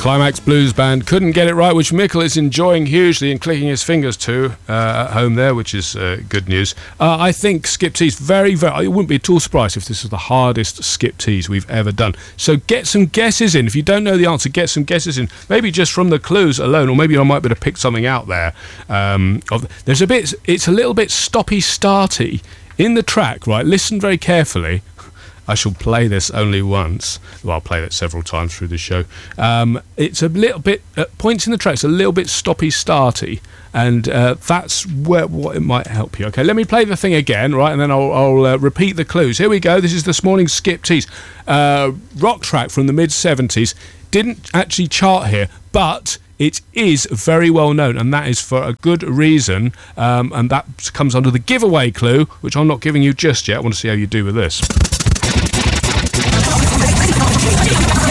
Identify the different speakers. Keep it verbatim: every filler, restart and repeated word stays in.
Speaker 1: Climax Blues Band couldn't get it right, which Mikkel is enjoying hugely and clicking his fingers to uh, at home there, which is uh, good news. Uh, I think skip tease, very, very, I wouldn't be at all surprised if this was the hardest skip tease we've ever done. So get some guesses in. If you don't know the answer, get some guesses in. Maybe just from the clues alone, or maybe I might be able to pick something out there. Um, of, there's a bit, it's a little bit stoppy-starty in the track, right? Listen very carefully. I shall play this only once. Well, I'll play that several times through the show. Um, it's a little bit, at points in the track, it's a little bit stoppy-starty, and uh, that's where what it might help you. Okay, let me play the thing again, right, and then I'll, I'll uh, repeat the clues. Here we go. This is this morning's skip tease. Uh, rock track from the mid seventies. Didn't actually chart here, but it is very well known, and that is for a good reason, um, and that comes under the giveaway clue, which I'm not giving you just yet. I want to see how you do with this.